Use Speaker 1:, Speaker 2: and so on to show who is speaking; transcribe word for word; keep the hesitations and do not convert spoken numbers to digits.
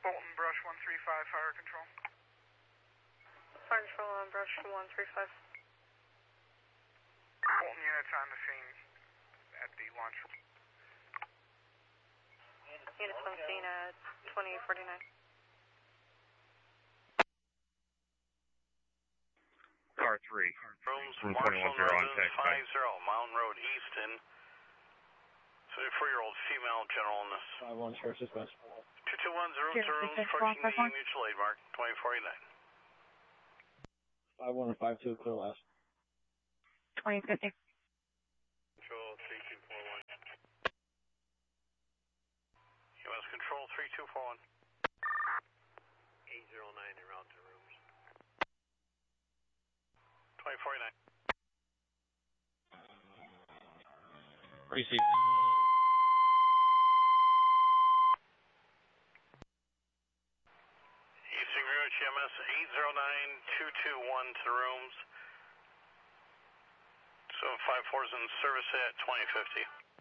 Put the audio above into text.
Speaker 1: Bolton Brush one three five, fire control.
Speaker 2: Fire control on Brush one three five.
Speaker 1: Bolton units on the scene at the launch.
Speaker 2: Units on scene at twenty forty-nine.
Speaker 3: Car three.
Speaker 4: Rooms,
Speaker 3: Room
Speaker 4: Marshall Northern five zero,
Speaker 3: right.
Speaker 4: Mountain Road, Easton. thirty-four-year-old female general in this.
Speaker 5: five one, sheriff dispatch.
Speaker 4: two two one, zero to rooms, approaching the mutual aid mark, twenty forty-nine.
Speaker 5: five one and five two, clear last.
Speaker 2: twenty fifty.
Speaker 4: Control three two four one. U S Control three two four one.
Speaker 6: eight zero nine en route to rooms.
Speaker 4: twenty forty-nine.
Speaker 5: Receive.
Speaker 4: Eastern Greenwich E M S eight zero nine two two one to rooms. So five four is in service at twenty fifty.